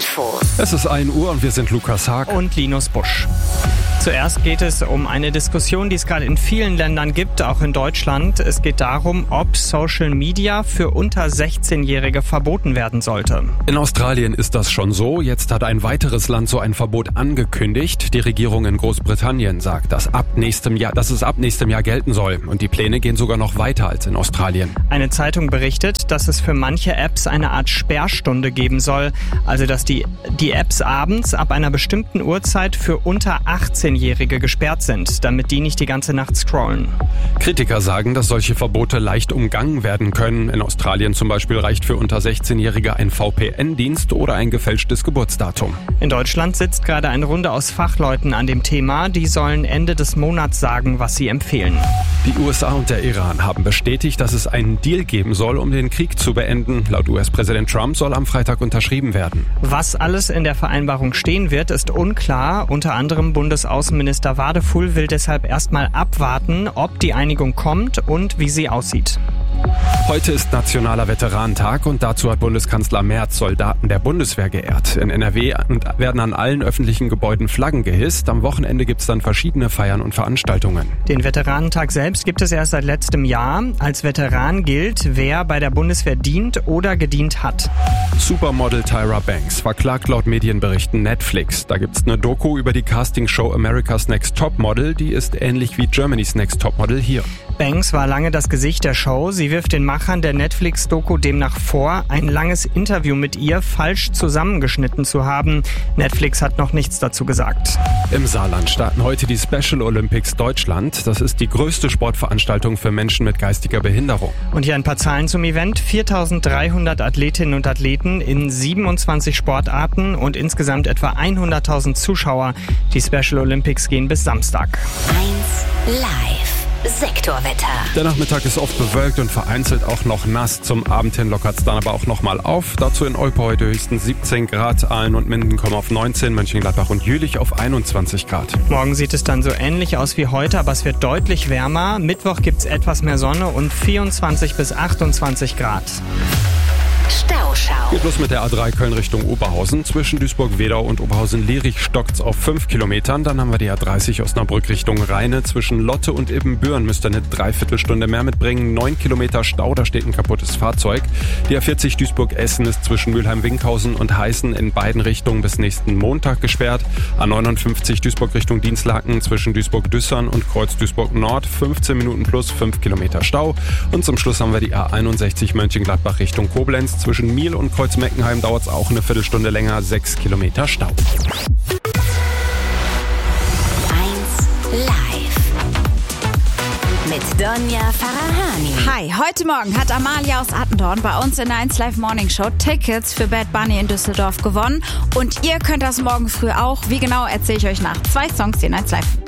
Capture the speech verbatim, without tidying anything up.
Infos. Es ist ein Uhr und wir sind Lukas Haag und Linus Busch. Zuerst geht es um eine Diskussion, die es gerade in vielen Ländern gibt, auch in Deutschland. Es geht darum, ob Social Media für unter sechzehnjährige verboten werden sollte. In Australien ist das schon so. Jetzt hat ein weiteres Land so ein Verbot angekündigt. Die Regierung in Großbritannien sagt, dass, ab nächstem Jahr, dass es ab nächstem Jahr gelten soll. Und die Pläne gehen sogar noch weiter als in Australien. Eine Zeitung berichtet, dass es für manche Apps eine Art Sperrstunde geben soll. Also dass die, die Apps abends ab einer bestimmten Uhrzeit für unter achtzehnjährige gesperrt sind, damit die nicht die ganze Nacht scrollen. Kritiker sagen, dass solche Verbote leicht umgangen werden können. In Australien zum Beispiel reicht für unter sechzehnjährige ein V P N-Dienst oder ein gefälschtes Geburtsdatum. In Deutschland sitzt gerade eine Runde aus Fachleuten an dem Thema. Die sollen Ende des Monats sagen, was sie empfehlen. Die U S A und der Iran haben bestätigt, dass es einen Deal geben soll, um den Krieg zu beenden. Laut U S-Präsident Trump soll am Freitag unterschrieben werden. Was alles in der Vereinbarung stehen wird, ist unklar. Unter anderem Bundesaußenminister Wadefuhl will deshalb erstmal abwarten, ob die Einigung kommt und wie sie aussieht. Heute ist Nationaler Veteranentag und dazu hat Bundeskanzler Merz Soldaten der Bundeswehr geehrt. In N R W werden an allen öffentlichen Gebäuden Flaggen gehisst. Am Wochenende gibt es dann verschiedene Feiern und Veranstaltungen. Den Veteranentag selbst gibt es erst seit letztem Jahr. Als Veteran gilt, wer bei der Bundeswehr dient oder gedient hat. Supermodel Tyra Banks verklagt laut Medienberichten Netflix. Da gibt's eine Doku über die Castingshow America's Next Topmodel. Die ist ähnlich wie Germany's Next Topmodel hier. Banks war lange das Gesicht der Show. Sie wirft den Machern der Netflix-Doku demnach vor, ein langes Interview mit ihr falsch zusammengeschnitten zu haben. Netflix hat noch nichts dazu gesagt. Im Saarland starten heute die Special Olympics Deutschland. Das ist die größte Sportveranstaltung für Menschen mit geistiger Behinderung. Und hier ein paar Zahlen zum Event. viertausenddreihundert Athletinnen und Athleten in siebenundzwanzig Sportarten und insgesamt etwa hunderttausend Zuschauer. Die Special Olympics gehen bis Samstag. eins live. Sektorwetter. Der Nachmittag ist oft bewölkt und vereinzelt auch noch nass. Zum Abend hin lockert es dann aber auch nochmal auf. Dazu in Olpe heute höchstens siebzehn Grad. Aalen und Minden kommen auf neunzehn, Mönchengladbach und Jülich auf einundzwanzig Grad. Morgen sieht es dann so ähnlich aus wie heute, aber es wird deutlich wärmer. Mittwoch gibt es etwas mehr Sonne und vierundzwanzig bis achtundzwanzig Grad. Stauschau. Geht los mit der A drei Köln Richtung Oberhausen. Zwischen Duisburg-Wedau und Oberhausen-Lierich stockt's auf fünf Kilometern. Dann haben wir die A dreißig Osnabrück Richtung Rheine. Zwischen Lotte und Ibbenbüren müsst ihr eine Dreiviertelstunde mehr mitbringen. Neun Kilometer Stau, da steht ein kaputtes Fahrzeug. Die A vierzig Duisburg-Essen ist zwischen Mülheim-Winkhausen und Heißen in beiden Richtungen bis nächsten Montag gesperrt. A neunundfünfzig Duisburg Richtung Dienstlaken zwischen Duisburg-Düssern und Kreuz Duisburg-Nord. fünfzehn Minuten plus fünf Kilometer Stau. Und zum Schluss haben wir die A einundsechzig Mönchengladbach Richtung Koblenz. Zwischen Miel und Kreuz-Meckenheim dauert es auch eine Viertelstunde länger, sechs Kilometer Stau. eins live. Mit Donja Farahani. Hi, heute Morgen hat Amalia aus Attendorn bei uns in der eins Live Morning Show Tickets für Bad Bunny in Düsseldorf gewonnen. Und ihr könnt das morgen früh auch. Wie genau, erzähle ich euch nach zwei Songs in eins Live.